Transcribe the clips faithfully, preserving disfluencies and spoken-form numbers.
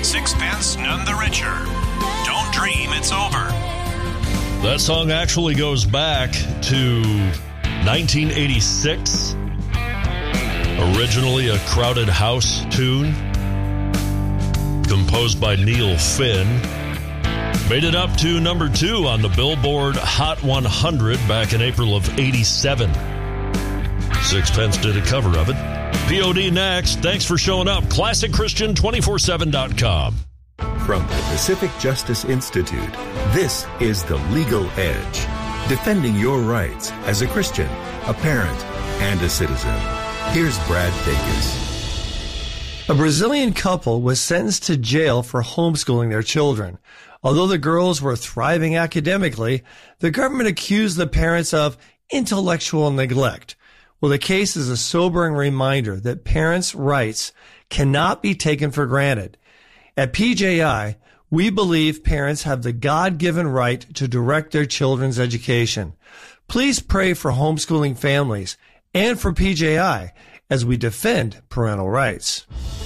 Sixpence None the Richer. Don't dream it's over. That song actually goes back to nineteen eighty-six. Originally a Crowded House tune, composed by Neil Finn. Made it up to number two on the Billboard Hot one hundred back in April of eighty-seven. Sixpence did a cover of it. P O D next. Thanks for showing up. Classic Christian two forty-seven dot com. From the Pacific Justice Institute, this is The Legal Edge, defending your rights as a Christian, a parent, and a citizen. Here's Brad Dacus. A Brazilian couple was sentenced to jail for homeschooling their children. Although the girls were thriving academically, the government accused the parents of intellectual neglect. Well, the case is a sobering reminder that parents' rights cannot be taken for granted. At P J I, we believe parents have the God-given right to direct their children's education. Please pray for homeschooling families and for P J I as we defend parental rights.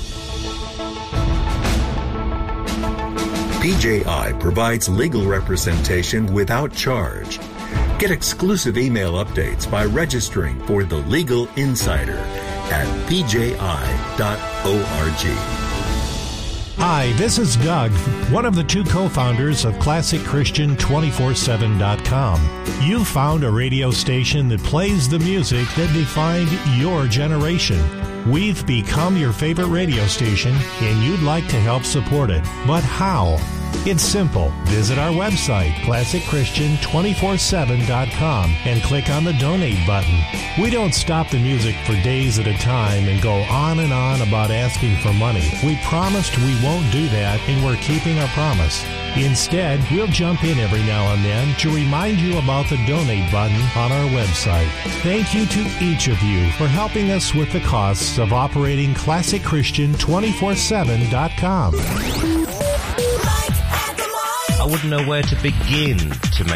P J I provides legal representation without charge. Get exclusive email updates by registering for The Legal Insider at p j i dot org. Hi, this is Doug, one of the two co-founders of Classic Christian two forty-seven dot com. You found a radio station that plays the music that defined your generation. We've become your favorite radio station, and you'd like to help support it. But how? It's simple. Visit our website, classic christian two forty-seven dot com, and click on the donate button. We don't stop the music for days at a time and go on and on about asking for money. We promised we won't do that, and we're keeping our promise. Instead, we'll jump in every now and then to remind you about the donate button on our website. Thank you to each of you for helping us with the costs of operating classic christian two forty-seven dot com. I wouldn't know where to begin to make